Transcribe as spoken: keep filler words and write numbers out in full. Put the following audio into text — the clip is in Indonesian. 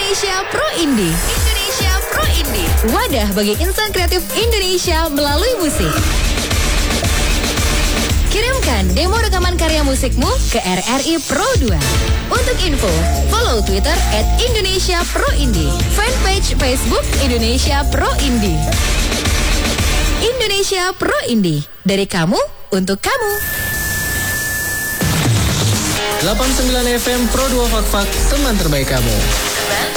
Indonesia Pro Indie. Indonesia Pro Indie. Wadah bagi insan kreatif Indonesia melalui musik. Kirimkan demo rekaman karya musikmu ke R R I Pro dua. Untuk info, follow Twitter at Indonesia Pro Indie, fanpage Facebook Indonesia Pro Indie. Indonesia Pro Indie, dari kamu untuk kamu. delapan puluh sembilan F M Pro dua Fak Fak, teman terbaik kamu.